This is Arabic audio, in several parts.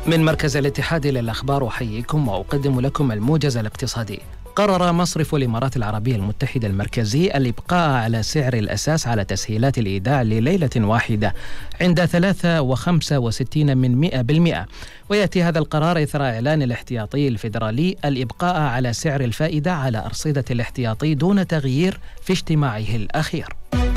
من مركز الاتحاد للأخبار أحييكم وأقدم لكم الموجز الاقتصادي. قرر مصرف الإمارات العربية المتحدة المركزي الإبقاء على سعر الأساس على تسهيلات الإيداع لليلة واحدة عند 3.65%، ويأتي هذا القرار إثر إعلان الاحتياطي الفيدرالي الإبقاء على سعر الفائدة على أرصدة الاحتياطي دون تغيير في اجتماعه الأخير.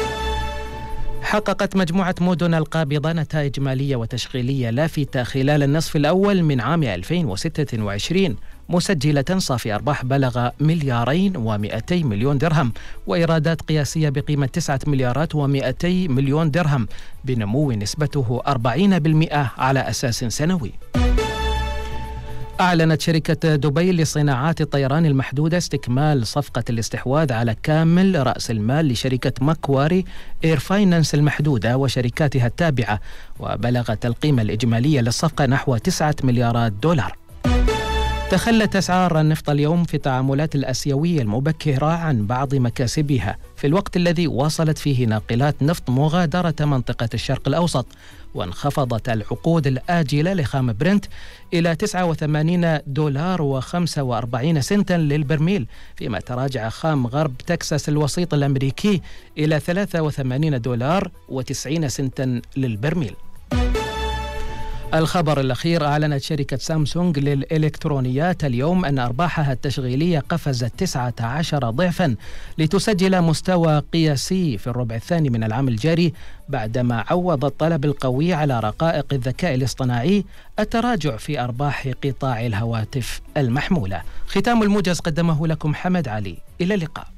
حققت مجموعة مدن القابضة نتائج مالية وتشغيلية لافتة خلال النصف الأول من عام 2026، مسجلة صافي أرباح بلغ 2,200,000,000 درهم وإيرادات قياسية بقيمة 9,200,000,000 درهم، بنمو نسبته 40% على أساس سنوي. أعلنت شركة دبي لصناعات الطيران المحدودة استكمال صفقة الاستحواذ على كامل رأس المال لشركة ماكواري إير فاينانس المحدودة وشركاتها التابعة، وبلغت القيمة الإجمالية للصفقة نحو 9 مليارات دولار. تخلت أسعار النفط اليوم في التعاملات الآسيوية المبكرة عن بعض مكاسبها في الوقت الذي واصلت فيه ناقلات نفط مغادرة منطقة الشرق الأوسط، وانخفضت العقود الآجلة لخام برنت إلى $89.45 للبرميل، فيما تراجع خام غرب تكساس الوسيط الأمريكي إلى $3.90 للبرميل. الخبر الأخير: أعلنت شركة سامسونج للإلكترونيات اليوم أن أرباحها التشغيلية قفزت 19 ضعفا لتسجل مستوى قياسي في الربع الثاني من العام الجاري، بعدما عوض الطلب القوي على رقائق الذكاء الاصطناعي التراجع في أرباح قطاع الهواتف المحمولة. ختام الموجز قدمه لكم حمد علي، إلى اللقاء.